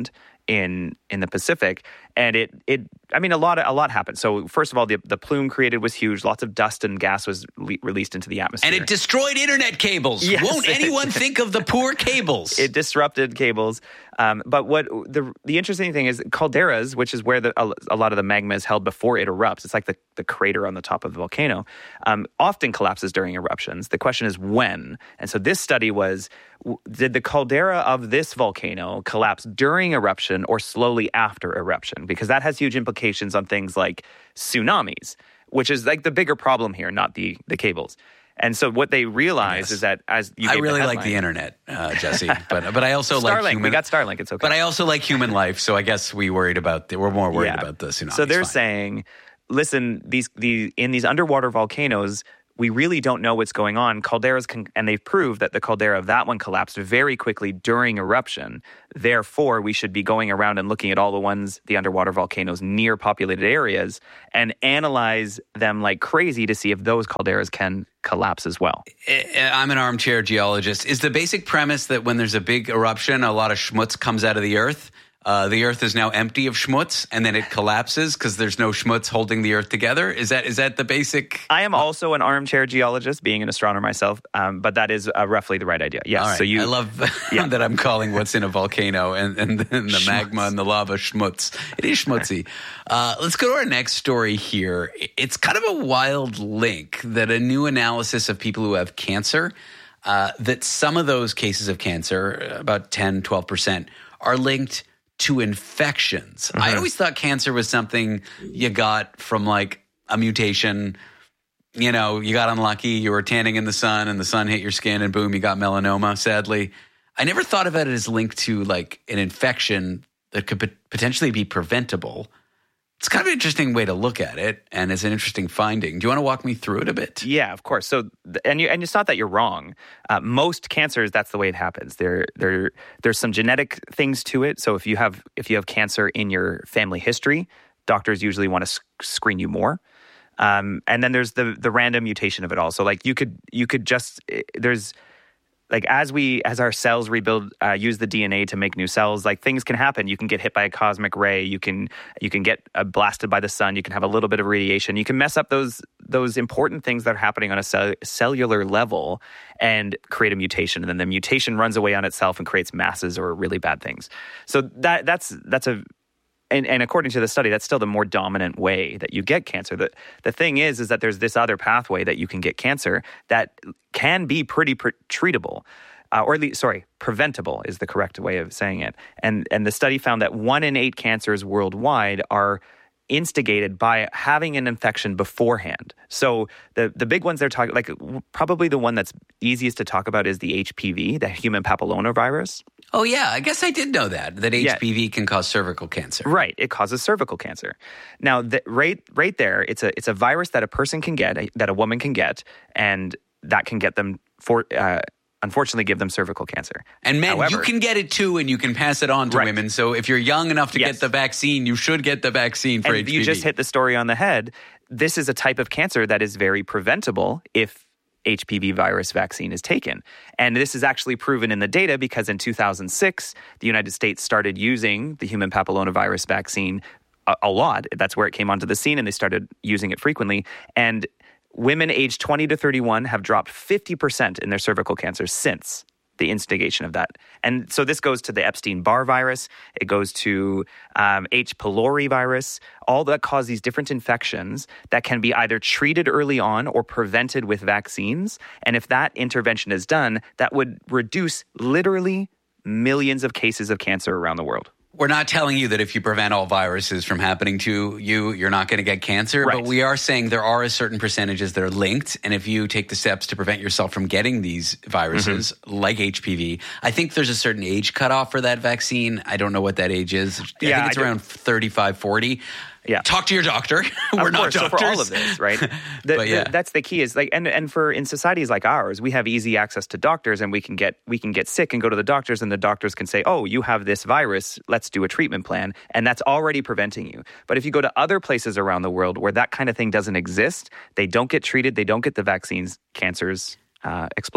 in in the Pacific, and it it I mean a lot a lot happened. So first of all, the the plume created was huge. Lots of dust and gas was le- released into the atmosphere, and it destroyed internet cables. Yes. Won't anyone think of the poor cables? It disrupted cables. Um, but what the the interesting thing is calderas, which is where the, a, a lot of the magma is held before it erupts. It's like the, the crater on the top of the volcano. Um, often collapses during eruptions. The question is when. And so this study was, did the caldera of this volcano collapse during eruption or slowly after eruption? Because that has huge implications on things like tsunamis, which is like the bigger problem here, not the the cables. And so what they realize yes. is that as you I gave really the like the internet, uh, Jesse, but but I also Starlink, like human. We got Starlink. It's okay. But I also like human life, so I guess we worried about the, we're more worried yeah. about the tsunami. So they're saying, listen, these the in these underwater volcanoes, we really don't know what's going on. Calderas can, and they've proved that the caldera of that one collapsed very quickly during eruption. Therefore, we should be going around and looking at all the ones, the underwater volcanoes near populated areas, and analyze them like crazy to see if those calderas can collapse as well. I'm an armchair geologist. Is the basic premise that when there's a big eruption, a lot of schmutz comes out of the earth? Uh, the earth is now empty of schmutz, and then it collapses because there's no schmutz holding the earth together? Is that is that the basic? I am also an armchair geologist, being an astronomer myself, um, but that is uh, roughly the right idea. Yes. All right. So you, I love yeah. that I'm calling what's in a volcano and, and, and the magma and the lava schmutz. It is schmutzy. Uh, let's go to our next story here. It's kind of a wild link that a new analysis of people who have cancer, uh, that some of those cases of cancer, about ten, twelve percent, are linked to infections. Mm-hmm. I always thought cancer was something you got from like a mutation. You know, you got unlucky, you were tanning in the sun and the sun hit your skin and boom, you got melanoma, sadly. I never thought of it as linked to like an infection that could potentially be preventable. It's kind of an interesting way to look at it, and it's an interesting finding. Do you want to walk me through it a bit? Yeah, of course. So, and you, and it's not that you're wrong. Uh, most cancers, that's the way it happens. There, there, there's some genetic things to it. So, if you have if you have cancer in your family history, doctors usually want to sc- screen you more. Um, and then there's the the random mutation of it all. So, like you could you could just there's. Like as we, as our cells rebuild, uh, use the D N A to make new cells, like things can happen. You can get hit by a cosmic ray. You can, you can get uh, blasted by the sun. You can have a little bit of radiation. You can mess up those, those important things that are happening on a cell, cellular level and create a mutation. And then the mutation runs away on itself and creates masses or really bad things. So that, that's, that's a, And, and according to the study, that's still the more dominant way that you get cancer. The, the thing is, is that there's this other pathway that you can get cancer that can be pretty pre- treatable, uh, or at least, sorry, preventable is the correct way of saying it. And and the study found that one in eight cancers worldwide are instigated by having an infection beforehand. So the the big ones they're talking, like probably the one that's easiest to talk about is the H P V, the human papillomavirus. Oh yeah, I guess I did know that, that H P V yeah. can cause cervical cancer. Right, it causes cervical cancer. Now, the, right right there, it's a it's a virus that a person can get, that a woman can get, and that can get them for uh, unfortunately give them cervical cancer. And men, However, you can get it too, and you can pass it on to right. women. So if you're young enough to yes. get the vaccine, you should get the vaccine for and H P V. You just hit the story on the head. This is a type of cancer that is very preventable if H P V virus vaccine is taken. And this is actually proven in the data because in two thousand six, the United States started using the human papillomavirus vaccine a, a lot. That's where it came onto the scene, and they started using it frequently. And women aged twenty to thirty-one have dropped fifty percent in their cervical cancer since the instigation of that. And so this goes to the Epstein-Barr virus. It goes to um, H. pylori virus, all that cause these different infections that can be either treated early on or prevented with vaccines. And if that intervention is done, that would reduce literally millions of cases of cancer around the world. We're not telling you that if you prevent all viruses from happening to you, you're not going to get cancer. Right. But we are saying there are a certain percentages that are linked. And if you take the steps to prevent yourself from getting these viruses, mm-hmm. like H P V, I think there's a certain age cutoff for that vaccine. I don't know what that age is. I yeah, think it's I around thirty-five, forty. Yeah. Talk to your doctor. We're of not course, doctors. So for all of this, right? The, but yeah. the, that's the key is like, and, and for in societies like ours, we have easy access to doctors, and we can get we can get sick and go to the doctors, and the doctors can say, oh, you have this virus, let's do a treatment plan. And that's already preventing you. But if you go to other places around the world where that kind of thing doesn't exist, they don't get treated, they don't get the vaccines, cancers uh, explode.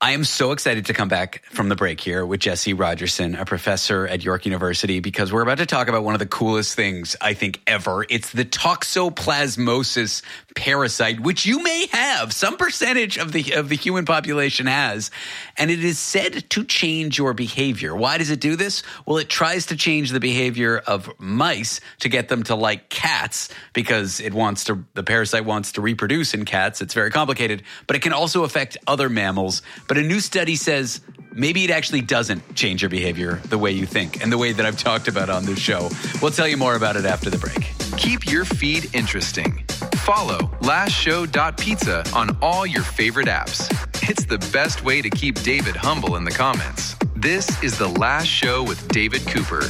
I am so excited to come back from the break here with Jesse Rogerson, a professor at York University, because we're about to talk about one of the coolest things, I think, ever. It's the toxoplasmosis parasite, which you may have. Some percentage of the of the human population has. And it is said to change your behavior. Why does it do this? Well, it tries to change the behavior of mice to get them to like cats, because it wants to, the parasite wants to reproduce in cats. It's very complicated, but it can also affect other mammals. But a new study says maybe it actually doesn't change your behavior the way you think and the way that I've talked about on this show. We'll tell you more about it after the break. Keep your feed interesting. Follow last show dot pizza on all your favorite apps. It's the best way to keep David humble in the comments. This is The Last Show with David Cooper.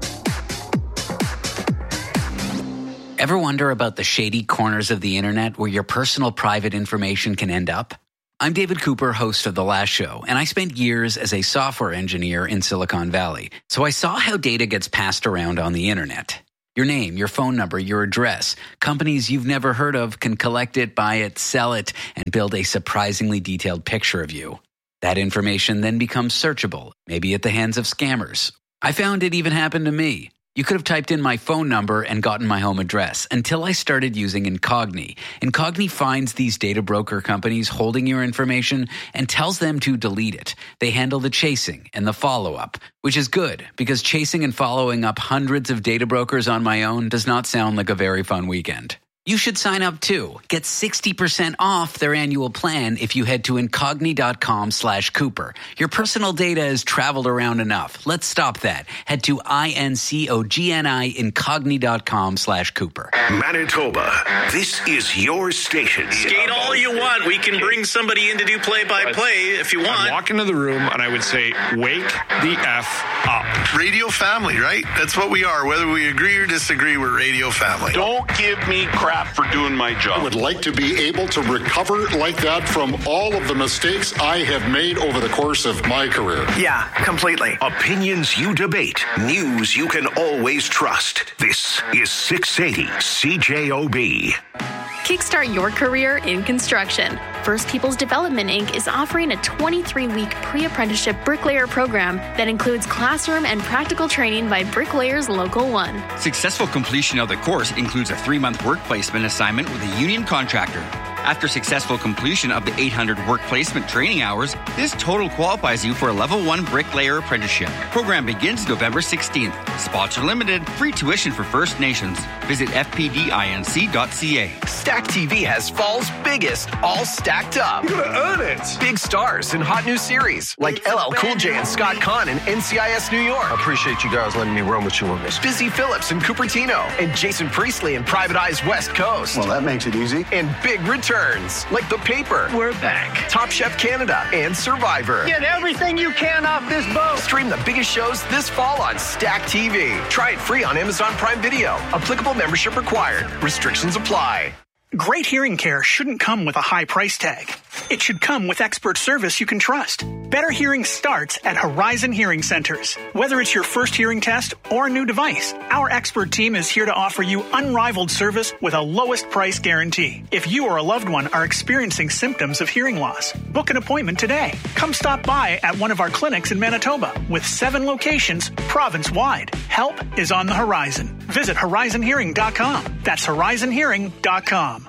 Ever wonder about the shady corners of the internet where your personal private information can end up? I'm David Cooper, host of The Last Show, and I spent years as a software engineer in Silicon Valley. So I saw how data gets passed around on the internet. Your name, your phone number, your address. Companies you've never heard of can collect it, buy it, sell it, and build a surprisingly detailed picture of you. That information then becomes searchable, maybe at the hands of scammers. I found it even happened to me. You could have typed in my phone number and gotten my home address until I started using Incogni. Incogni finds these data broker companies holding your information and tells them to delete it. They handle the chasing and the follow-up, which is good because chasing and following up hundreds of data brokers on my own does not sound like a very fun weekend. You should sign up too. Get sixty percent off their annual plan if you head to incogni.com slash Cooper. Your personal data has traveled around enough. Let's stop that. Head to I-N-C-O-G-N-I incogni.com slash Cooper. Manitoba, this is your station. Skate all you want. We can bring somebody in to do play-by-play if you want. I'd walk into the room and I would say, wake the F up. Radio family, right? That's what we are. Whether we agree or disagree, we're radio family. Don't give me crap for doing my job. I would like to be able to recover like that from all of the mistakes I have made over the course of my career. Yeah, completely. Opinions you debate. News you can always trust. This is six eighty C J O B. Kickstart your career in construction. First Peoples Development Incorporated is offering a twenty-three week pre-apprenticeship bricklayer program that includes classroom and practical training by Bricklayers Local one. Successful completion of the course includes a three-month work placement assignment with a union contractor. After successful completion of the eight hundred work placement training hours, this total qualifies you for a level one bricklayer apprenticeship. Program begins November sixteenth. Spots are limited. Free tuition for First Nations. Visit f p d inc dot c a. Stack T V has fall's biggest, all stacked up. You're gonna earn it. Big stars in hot new series like L L Cool J and Scott Conn in N C I S New York. I appreciate you guys letting me roam with you on this. Busy Phillips in Cupertino and Jason Priestley in Private Eye's West Coast. Well, that makes it easy. And big returns like The Paper. We're back. Top Chef Canada and Survivor. Get everything you can off this boat. Stream the biggest shows this fall on Stack T V. Try it free on Amazon Prime Video. Applicable membership required. Restrictions apply. Great hearing care shouldn't come with a high price tag. It should come with expert service you can trust. Better hearing starts at Horizon Hearing Centers. Whether it's your first hearing test or a new device, our expert team is here to offer you unrivaled service with a lowest price guarantee. If you or a loved one are experiencing symptoms of hearing loss, book an appointment today. Come stop by at one of our clinics in Manitoba with seven locations province-wide. Help is on the horizon. Visit horizon hearing dot com. That's horizon hearing dot com.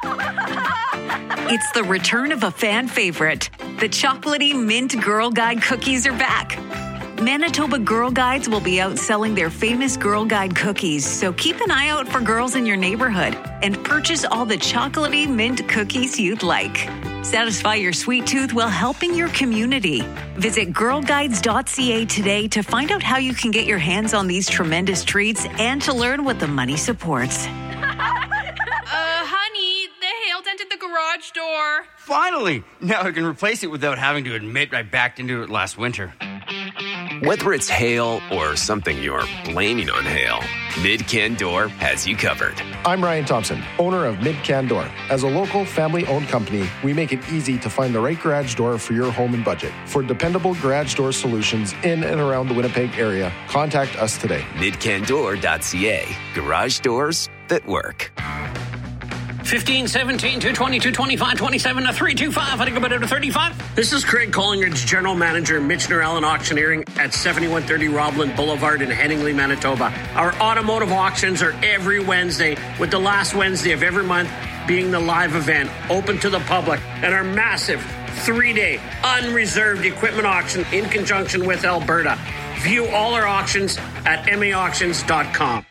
It's the return of a fan favorite. The chocolatey mint Girl Guide cookies are back. Manitoba Girl Guides will be out selling their famous Girl Guide cookies, so keep an eye out for girls in your neighborhood and purchase all the chocolatey mint cookies you'd like. Satisfy your sweet tooth while helping your community. Visit girl guides dot c a today to find out how you can get your hands on these tremendous treats and to learn what the money supports. Uh, honey, the hail dented the garage door. Finally! Now I can replace it without having to admit I backed into it last winter. Whether it's hail or something you're blaming on hail, Mid-Can Door has you covered. I'm Ryan Thompson, owner of Mid-Can Door. As a local, family-owned company, we make it easy to find the right garage door for your home and budget. For dependable garage door solutions in and around the Winnipeg area, contact us today. mid can door dot c a. Garage doors that work. fifteen, seventeen, two twenty, two twenty-five, twenty-seven, to three twenty-five. I think about it to thirty-five. This is Craig Collingridge, General Manager, Michener Allen Auctioneering at seventy-one thirty Roblin Boulevard in Headingley, Manitoba. Our automotive auctions are every Wednesday, with the last Wednesday of every month being the live event, open to the public, and our massive three-day unreserved equipment auction in conjunction with Alberta. View all our auctions at m a auctions dot com.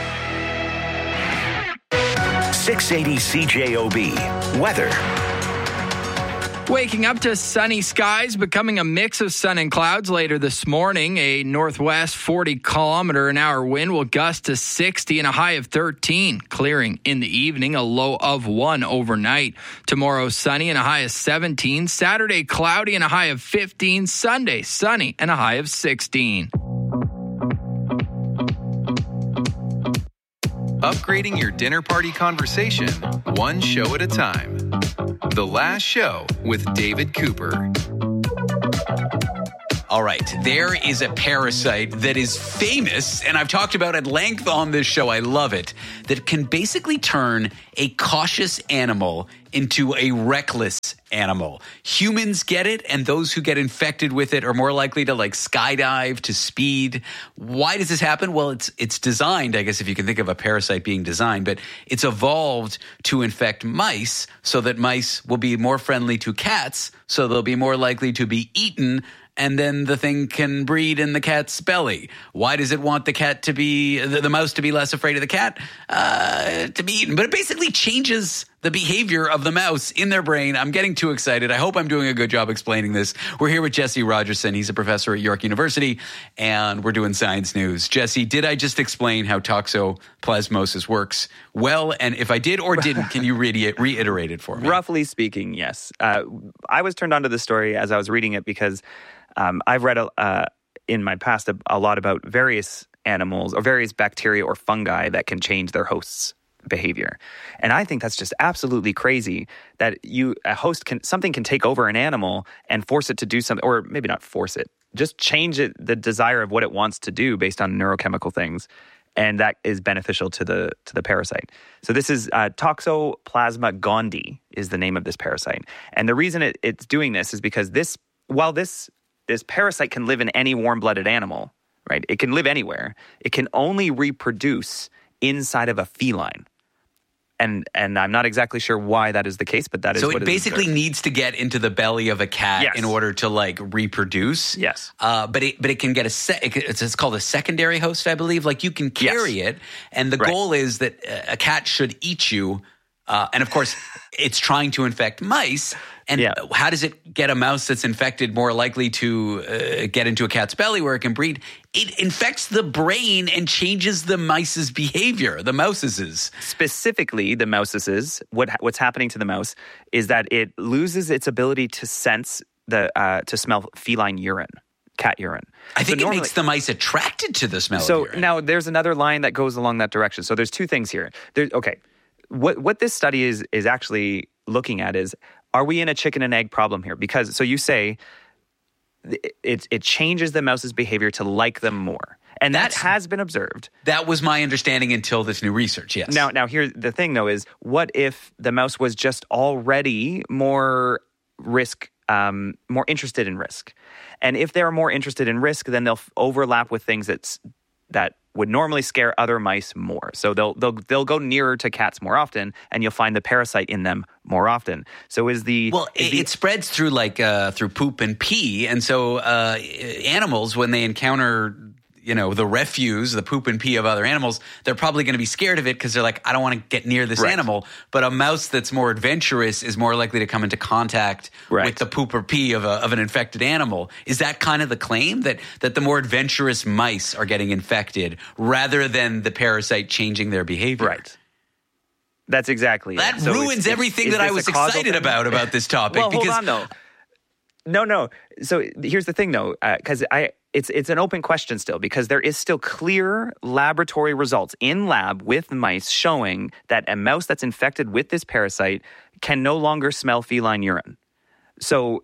six eighty C J O B. Weather. Waking up to sunny skies, becoming a mix of sun and clouds later this morning. A northwest forty kilometer an hour wind will gust to sixty and a high of thirteen. Clearing in the evening, a low of one overnight. Tomorrow, sunny and a high of seventeen. Saturday, cloudy and a high of fifteen. Sunday, sunny and a high of sixteen. Upgrading your dinner party conversation, one show at a time. The Last Show with David Cooper. All right, there is a parasite that is famous, and I've talked about at length on this show. I love it. That can basically turn a cautious animal into a reckless animal. Humans get it, and those who get infected with it are more likely to like skydive, to speed. Why does this happen? Well, it's it's designed, I guess if you can think of a parasite being designed, but it's evolved to infect mice so that mice will be more friendly to cats, so they'll be more likely to be eaten, and then the thing can breed in the cat's belly. Why does it want the cat to be, the, the mouse to be less afraid of the cat? Uh, to be eaten. But it basically changes the behavior of the mouse in their brain. I'm getting too excited. I hope I'm doing a good job explaining this. We're here with Jesse Rogerson. He's a professor at York University, and we're doing science news. Jesse, did I just explain how toxoplasmosis works well? And if I did or didn't, can you re- reiterate it for me? Roughly speaking, yes. Uh, I was turned on to the story as I was reading it because um, I've read a, uh, in my past a, a lot about various animals or various bacteria or fungi that can change their hosts' behavior. And I think that's just absolutely crazy that you a host can something can take over an animal and force it to do something, or maybe not force it, just change it, the desire of what it wants to do based on neurochemical things, and that is beneficial to the to the parasite. So this is uh, Toxoplasma gondii is the name of this parasite, and the reason it, it's doing this is because this while this this parasite can live in any warm-blooded animal, right? It can live anywhere. It can only reproduce inside of a feline. And and I'm not exactly sure why that is the case, but that is so what it is basically observed. Needs to get into the belly of a cat Yes. in order to like reproduce. Yes. Uh, but it but it can get a se- it's, it's called a secondary host, I believe. Like you can carry Yes. it, and the Right. goal is that a cat should eat you. Uh, and of course, it's trying to infect mice. And Yeah. how does it get a mouse that's infected more likely to uh, get into a cat's belly where it can breed? It infects the brain and changes the mice's behavior, the mouse's. Specifically, the mouse's, what what's happening to the mouse is that it loses its ability to sense the uh, to smell feline urine, cat urine. I think So it normally- makes the mice attracted to the smell So of urine. now there's another line that goes along that direction. So there's two things here. There, okay, what what this study is is actually looking at is, are we in a chicken and egg problem here? Because so you say it it changes the mouse's behavior to like them more, and That's- that has been observed. That was my understanding until this new research, yes. Now, now here the thing though is, what if the mouse was just already more risk, um, more interested in risk, and if they're more interested in risk, then they'll f- overlap with things that's that would normally scare other mice more. So they'll they'll they'll go nearer to cats more often, and you'll find the parasite in them more often. So is the Well, is it, the, it spreads through like uh, through poop and pee, and so uh, animals, when they encounter, you know, the refuse, the poop and pee of other animals, they're probably going to be scared of it because they're like, I don't want to get near this Right. animal. But a mouse that's more adventurous is more likely to come into contact Right. with the poop or pee of a, of an infected animal. Is that kind of the claim, that that the more adventurous mice are getting infected rather than the parasite changing their behavior? Right. That's exactly That it. So ruins it's- it's- everything is that I this was a causal excited thing? about about this topic. Well, because hold on though. No, no. So here's the thing though, because I it's it's an open question still, because there is still clear laboratory results in lab with mice showing that a mouse that's infected with this parasite can no longer smell feline urine. So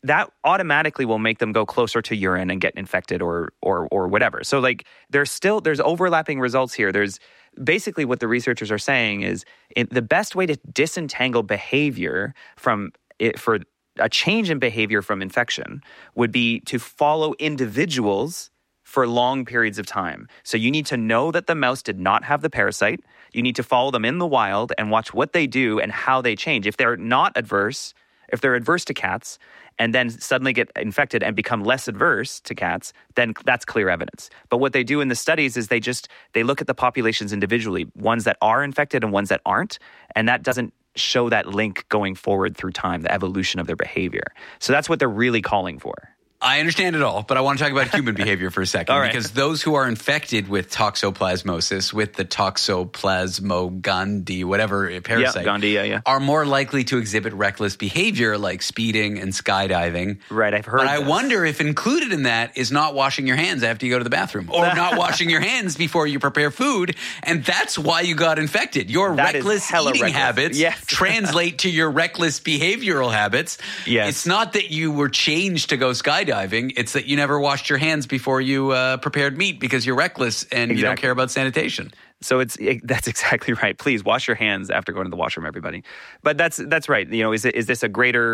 that automatically will make them go closer to urine and get infected or or or whatever. So like there's still there's overlapping results here. There's basically what the researchers are saying is it, the best way to disentangle behavior from it for a change in behavior from infection would be to follow individuals for long periods of time. So you need to know that the mouse did not have the parasite. You need to follow them in the wild and watch what they do and how they change. If they're not adverse, if they're adverse to cats and then suddenly get infected and become less adverse to cats, then that's clear evidence. But what they do in the studies is they just, they look at the populations individually, ones that are infected and ones that aren't, and that doesn't show that link going forward through time, the evolution of their behavior. So that's what they're really calling for. I understand it all, but I want to talk about human behavior for a second. All right. Because those who are infected with toxoplasmosis, with the Toxoplasmogandhi, whatever parasite, yeah, Gandhi, yeah, yeah. are more likely to exhibit reckless behavior like speeding and skydiving. Right, I've heard But I this. wonder if included in that is not washing your hands after you go to the bathroom or not washing your hands before you prepare food. And that's why you got infected. Your That is reckless hella eating reckless. habits Yes. translate to your reckless behavioral habits. Yes. It's not that you were changed to go skydiving. It's that you never washed your hands before you uh, prepared meat because you're reckless and you don't Exactly. care about sanitation. So it's it, that's exactly right. Please wash your hands after going to the washroom, everybody. But that's that's right. You know, is it, is this a greater